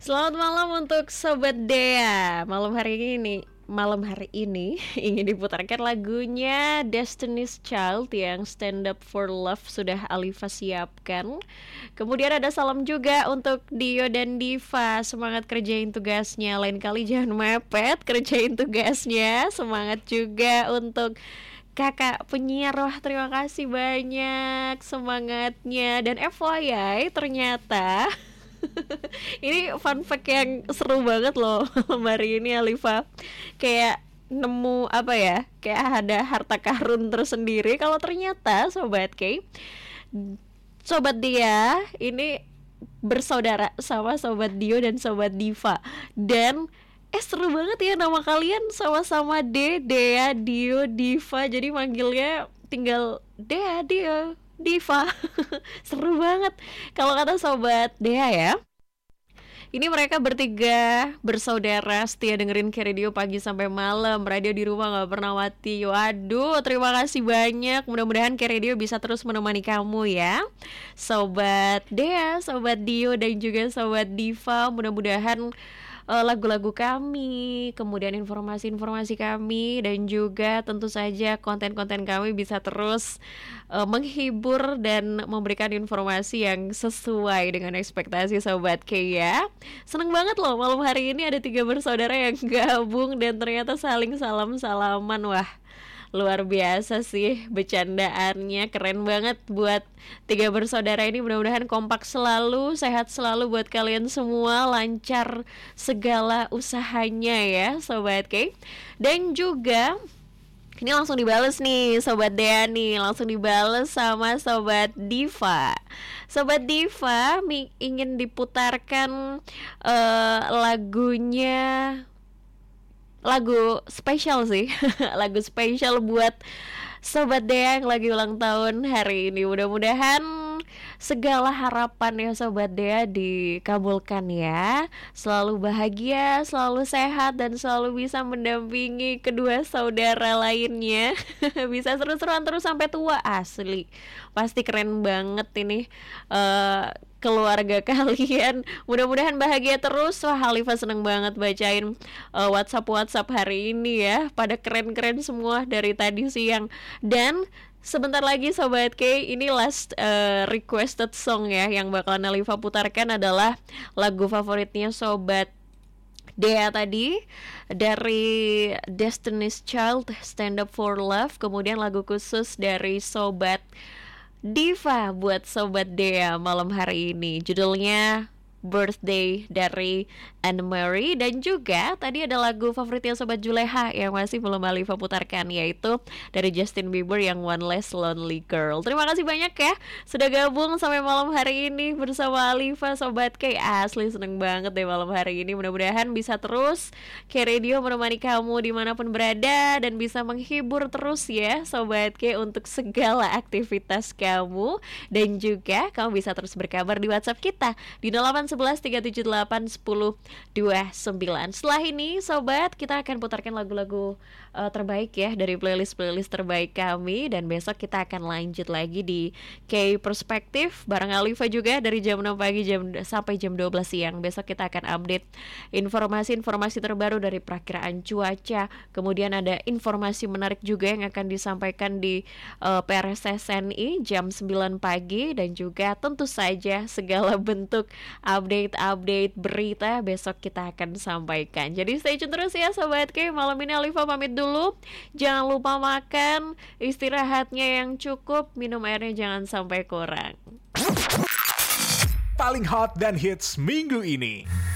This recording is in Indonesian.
Selamat malam untuk Sobat Dea. Malam hari ini ingin diputarkan lagunya Destiny's Child yang Stand Up for Love sudah Alifa siapkan. Kemudian ada salam juga untuk Dio dan Diva. Semangat kerjain tugasnya. Lain kali jangan mepet kerjain tugasnya. Semangat juga untuk Kakak penyiar. Wah, terima kasih banyak semangatnya. Dan FYI ternyata ini fun fact yang seru banget loh hari ini Alifa. Kayak nemu apa ya, kayak ada harta karun tersendiri. Kalau ternyata Sobat dia ini bersaudara sama Sobat Dio dan Sobat Diva. Dan seru banget ya, nama kalian sama-sama Dea, Dio, Diva. Jadi manggilnya tinggal Dea, Dio, Diva. Seru banget. Kalau kata Sobat Dea ya, ini mereka bertiga bersaudara setia dengerin Radio pagi sampai malam. Radio di rumah gak pernah mati. Waduh, terima kasih banyak. Mudah-mudahan Radio bisa terus menemani kamu ya, Sobat Dea, Sobat Dio, dan juga Sobat Diva. Mudah-mudahan lagu-lagu kami, kemudian informasi-informasi kami, dan juga tentu saja konten-konten kami bisa terus menghibur dan memberikan informasi yang sesuai dengan ekspektasi Sobat K ya. Seneng banget loh malam hari ini ada 3 bersaudara yang gabung dan ternyata saling salam-salaman. Wah, luar biasa sih bercandaannya, keren banget buat 3 bersaudara ini. Mudah-mudahan kompak selalu, sehat selalu buat kalian semua, lancar segala usahanya ya Sobat K. Dan juga ini langsung dibales nih Sobat Dea nih, langsung dibales sama Sobat Diva. Sobat Diva ingin diputarkan lagu spesial sih. Lagu spesial buat Sobat Dea yang lagi ulang tahun hari ini. Mudah-mudahan segala harapan ya Sobat Dea dikabulkan ya. Selalu bahagia, selalu sehat, dan selalu bisa mendampingi kedua saudara lainnya. Bisa seru-seruan terus sampai tua, asli. Pasti keren banget ini keluarga kalian. Mudah-mudahan bahagia terus. Wah, Halifa seneng banget bacain WhatsApp hari ini ya. Pada keren-keren semua dari tadi siang. Dan sebentar lagi Sobat K, ini last requested song ya yang bakalan Halifa putarkan adalah lagu favoritnya Sobat Dea tadi, dari Destiny's Child, Stand Up for Love. Kemudian lagu khusus dari Sobat Diva buat Sobat Dea malam hari ini, judulnya Birthday dari Anne-Marie. Dan juga tadi ada lagu favoritnya Sobat Juleha yang masih belum Alifa putarkan, yaitu dari Justin Bieber yang One Less Lonely Girl. Terima kasih banyak ya sudah gabung sampai malam hari ini bersama Alifa Sobat K. Asli seneng banget deh malam hari ini. Mudah-mudahan bisa terus Radio menemani kamu dimanapun berada dan bisa menghibur terus ya Sobat K untuk segala aktivitas kamu. Dan juga kamu bisa terus berkabar di WhatsApp kita di 0811 378 1029. Setelah ini Sobat, kita akan putarkan lagu-lagu terbaik ya dari playlist terbaik kami. Dan besok kita akan lanjut lagi di K Perspektif bareng Alifa juga dari jam 6 pagi sampai jam 12 siang. Besok kita akan update informasi-informasi terbaru dari perakiraan cuaca. Kemudian ada informasi menarik juga yang akan disampaikan di PRSSNI jam 9 pagi. Dan juga tentu saja segala bentuk update berita besok kita akan sampaikan. Jadi stay tune terus ya Sobat K. Malam ini Alifa pamit dulu. Jangan lupa makan, istirahatnya yang cukup, minum airnya jangan sampai kurang. Paling hot dan hits minggu ini.